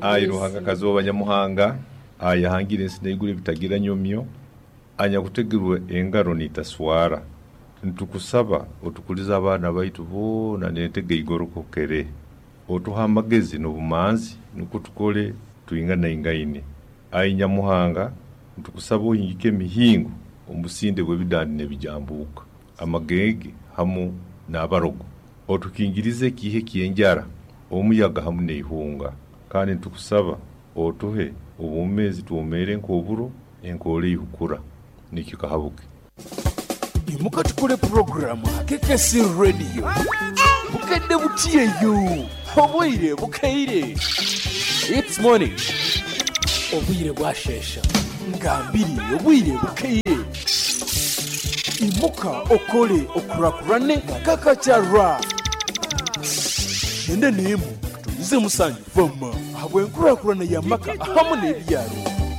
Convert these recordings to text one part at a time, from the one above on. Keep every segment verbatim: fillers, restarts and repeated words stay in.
ayi Ruhanga kazoba Nyamuhanga ayahangira ensi n'eggulu bitagira nyomyo anyakutegerwa engaro nitaswara ntukusaba otukuliza abaana baitu boona n'entege igorokokere otuha amagezi n'obumanzi nuko tukole tuyingana ingaine ayi Nyamuhanga ntukusaba oyingike emihingo omusinde bw'ebidandi n'ebijambuka amagege hamu n'abarogo otukingirize kihe kiyenjara omuyaga hamu n'ihunga kandi ntukusaba otuhe obumezi tuomere nk'oburo enkole ihukura nikikahabuke imuka tukole programu Akekesi Radio bukedde butiyeyo obwire bukaire it's morning obwire bwashesha ngambiri obwire bukaire imuka okole okurakurane kakachara nende nemu tuyize musanju fama habwe nkurakurane yamaka ahamu n'ebyaro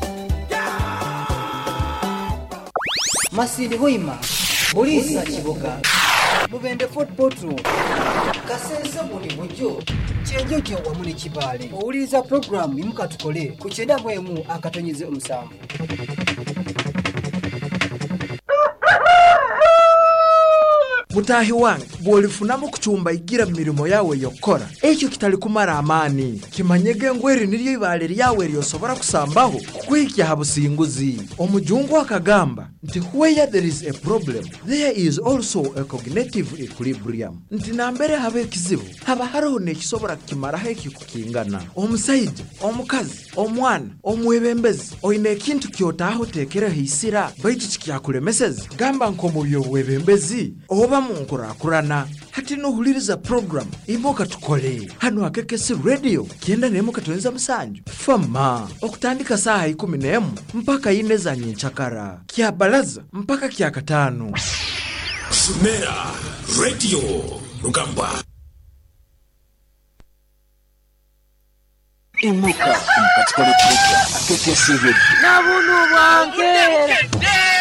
Masindi Hoima Bulisa Kiboga Mubende Fort Portal Kasensa Muli Mujo Chenjo kyo wamuli kibale Owuliza program imuka tukole ku kyenda bwemu akatonyize omusanvu Mutahi wange bwolifunamu kuchumba igira mirimo yawe yokora ekyo kitali kumara amani kimanyege ngweri niryo ibale lyawe lyosobora kusambaho kukwikya habusinguzi omujungu akagamba nti where there is a problem there is also a cognitive equilibrium nti nambere habe ekizibu haba hariho nekisobora kimaraho ekikukingana omusaija omukazi omwana omwebembezi oyine ekintu kyotaho tekereho isira baitu kikyakulemesezi gamba nko mu byobwebembezi oba munkurakurana hati nuhuliriza program imoka tukole hano Akekesi Radio kienda nemo katonza musanju fama okutandika saa ikumi n'emu mpaka ine za nyenchakara kia balaza mpaka kia katano Sumera Radio Rugamba imuka tukole program Akekesi Radio Nabunu bwange